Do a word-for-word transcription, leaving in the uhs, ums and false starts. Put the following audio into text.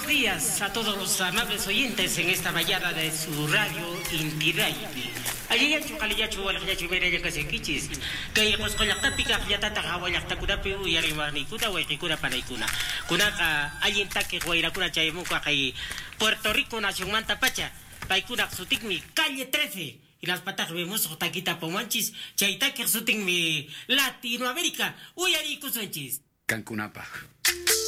buenos días a todos los amables oyentes en esta mañana de su radio Inti Raymi. Ayayachu kaliyachu walakyachu meraya kasekichis. Kaya koskolaktapica yatata hawalaktakunapi uyarimanikuna waikikuna panaikuna. Kunaka ayintake huayrakuna chayamuka kay Puerto Rico nación manta pacha. Paikuna sutikmi calle trece. Y las patas vemos taquita pomanchis. Chaitake sutikmi Latinoamérica. Uyari kusanchis. Cancunapa.